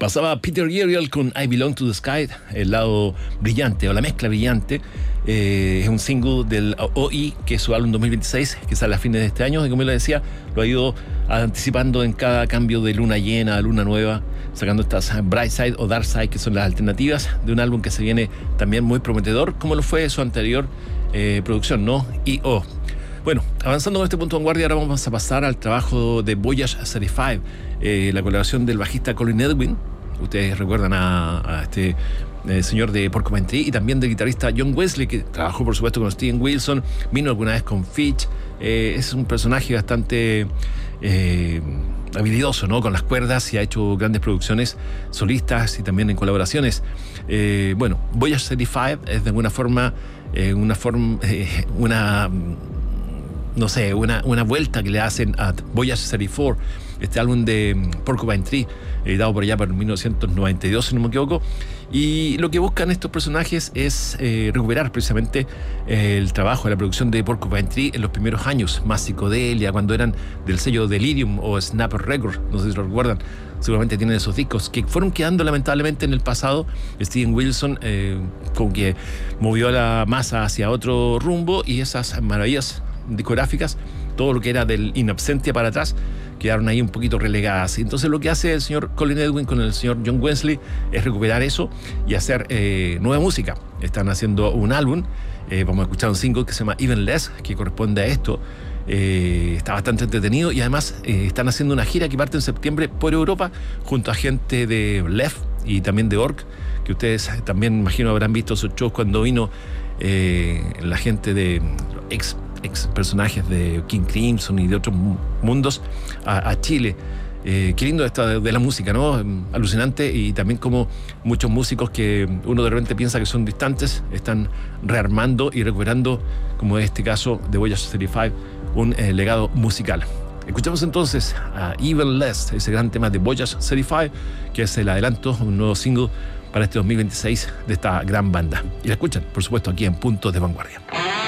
Pasaba Peter Gabriel con I Belong to the Sky, el lado brillante o la mezcla brillante. Es un single del OI, que es su álbum 2026, que sale a fines de este año, y como le decía, lo ha ido anticipando en cada cambio de luna llena a luna nueva, sacando estas Bright Side o Dark Side, que son las alternativas de un álbum que se viene también muy prometedor, como lo fue su anterior producción, ¿no? I.O. Bueno, avanzando con este punto de vanguardia, ahora vamos a pasar al trabajo de Voyage 35, la colaboración del bajista Colin Edwin. Ustedes recuerdan a este señor de Porcupine Tree, y también del guitarrista John Wesley, que trabajó por supuesto con Steven Wilson, vino alguna vez con Fitch. Es un personaje bastante habilidoso, ¿no?, con las cuerdas, y ha hecho grandes producciones solistas y también en colaboraciones. Bueno, Voyage 35 es de alguna forma una vuelta que le hacen a Voyage 34, este álbum de Porcupine Tree, editado por allá por 1992, si no me equivoco. Y lo que buscan estos personajes es recuperar precisamente el trabajo de la producción de Porcupine Tree en los primeros años, más psicodelia, cuando eran del sello Delirium o Snapper Records, no sé si lo recuerdan. Seguramente tienen esos discos que fueron quedando lamentablemente en el pasado. Steven Wilson como que movió a la masa hacia otro rumbo, y esas maravillas discográficas, todo lo que era del In Absentia para atrás, quedaron ahí un poquito relegadas. Entonces lo que hace el señor Colin Edwin con el señor John Wesley es recuperar eso y hacer nueva música. Están haciendo un álbum, vamos a escuchar un single que se llama Even Less, que corresponde a esto. Está bastante entretenido, y además están haciendo una gira que parte en septiembre por Europa junto a gente de Left y también de Orc, que ustedes también imagino habrán visto sus shows cuando vino la gente de ex personajes de King Crimson y de otros mundos a Chile. Qué lindo esto de la música, ¿no? Alucinante, y también como muchos músicos que uno de repente piensa que son distantes están rearmando y recuperando, como en este caso de Voyage 35, un legado musical. Escuchamos entonces a Even Less, ese gran tema de Voyage 35, que es el adelanto, un nuevo single para este 2026 de esta gran banda. Y la escuchan, por supuesto, aquí en Punto de Vanguardia.